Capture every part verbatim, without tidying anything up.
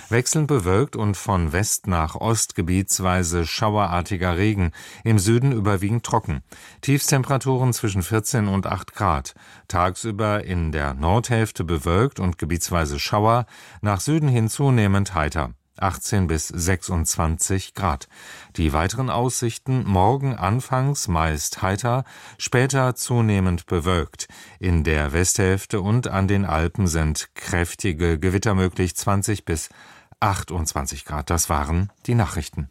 Wechselnd bewölkt und von West nach Ost gebietsweise schauerartiger Regen, im Süden überwiegend trocken. Tiefstemperaturen zwischen vierzehn und acht Grad. Tagsüber in der Nordhälfte bewölkt und gebietsweise Schauer, nach Süden hin zunehmend heiter. achtzehn bis sechsundzwanzig Grad. Die weiteren Aussichten: morgen anfangs meist heiter, später zunehmend bewölkt. In der Westhälfte und an den Alpen sind kräftige Gewitter möglich, zwanzig bis achtundzwanzig Grad. Das waren die Nachrichten.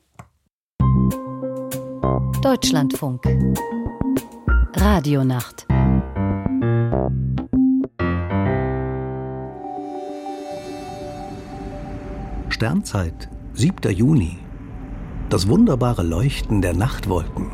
Deutschlandfunk Radionacht. Sternzeit, siebter Juni. Das wunderbare Leuchten der Nachtwolken.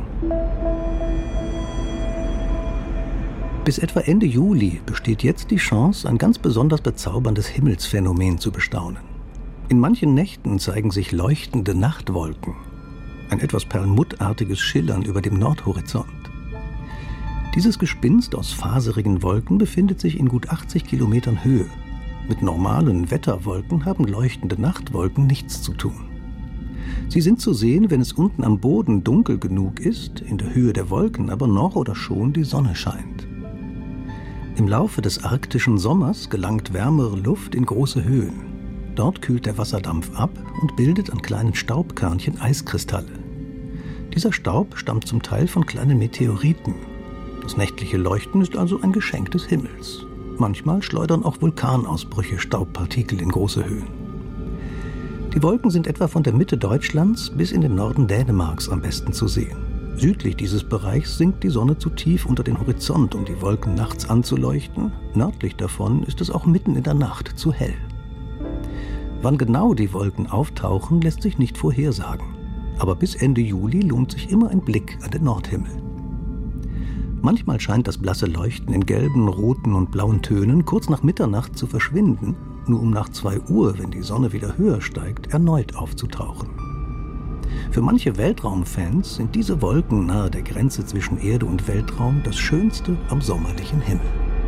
Bis etwa Ende Juli besteht jetzt die Chance, ein ganz besonders bezauberndes Himmelsphänomen zu bestaunen. In manchen Nächten zeigen sich leuchtende Nachtwolken. Ein etwas perlmuttartiges Schillern über dem Nordhorizont. Dieses Gespinst aus faserigen Wolken befindet sich in gut achtzig Kilometern Höhe. Mit normalen Wetterwolken haben leuchtende Nachtwolken nichts zu tun. Sie sind zu sehen, wenn es unten am Boden dunkel genug ist, in der Höhe der Wolken aber noch oder schon die Sonne scheint. Im Laufe des arktischen Sommers gelangt wärmere Luft in große Höhen. Dort kühlt der Wasserdampf ab und bildet an kleinen Staubkörnchen Eiskristalle. Dieser Staub stammt zum Teil von kleinen Meteoriten. Das nächtliche Leuchten ist also ein Geschenk des Himmels. Manchmal schleudern auch Vulkanausbrüche Staubpartikel in große Höhen. Die Wolken sind etwa von der Mitte Deutschlands bis in den Norden Dänemarks am besten zu sehen. Südlich dieses Bereichs sinkt die Sonne zu tief unter den Horizont, um die Wolken nachts anzuleuchten. Nördlich davon ist es auch mitten in der Nacht zu hell. Wann genau die Wolken auftauchen, lässt sich nicht vorhersagen. Aber bis Ende Juli lohnt sich immer ein Blick an den Nordhimmel. Manchmal scheint das blasse Leuchten in gelben, roten und blauen Tönen kurz nach Mitternacht zu verschwinden, nur um nach zwei Uhr, wenn die Sonne wieder höher steigt, erneut aufzutauchen. Für manche Weltraumfans sind diese Wolken nahe der Grenze zwischen Erde und Weltraum das Schönste am sommerlichen Himmel.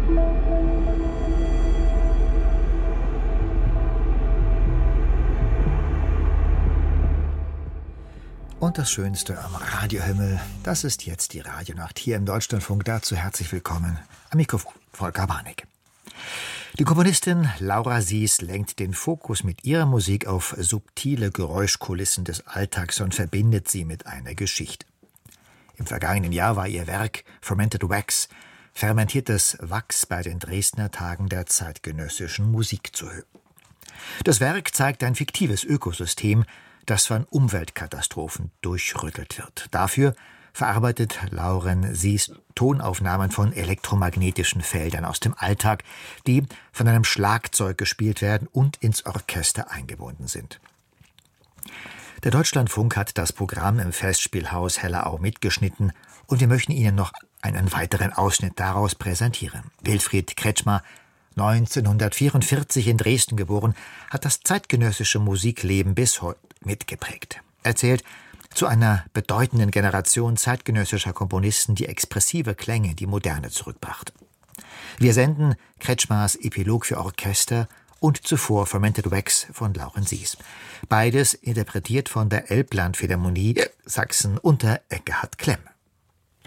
Und das Schönste am Radiohimmel, das ist jetzt die Radionacht hier im Deutschlandfunk. Dazu herzlich willkommen am Mikrofon Volker Warnig. Die Komponistin Laura Sys lenkt den Fokus mit ihrer Musik auf subtile Geräuschkulissen des Alltags und verbindet sie mit einer Geschichte. Im vergangenen Jahr war ihr Werk Fermented Wax, fermentiertes Wachs, bei den Dresdner Tagen der zeitgenössischen Musik zu hören. Das Werk zeigt ein fiktives Ökosystem, das von Umweltkatastrophen durchrüttelt wird. Dafür verarbeitet Lauren Sys Tonaufnahmen von elektromagnetischen Feldern aus dem Alltag, die von einem Schlagzeug gespielt werden und ins Orchester eingebunden sind. Der Deutschlandfunk hat das Programm im Festspielhaus Hellerau mitgeschnitten und wir möchten Ihnen noch einen weiteren Ausschnitt daraus präsentieren. Wilfried Kretschmer, neunzehnhundertvierundvierzig in Dresden geboren, hat das zeitgenössische Musikleben bis heute mitgeprägt. Er zählt zu einer bedeutenden Generation zeitgenössischer Komponisten, die expressive Klänge in die Moderne zurückbrachte. Wir senden Kretschmers Epilog für Orchester und zuvor Fermented Wax von Lauren Sys. Beides interpretiert von der Elbland Philharmonie Sachsen unter Ekkehard Klemm.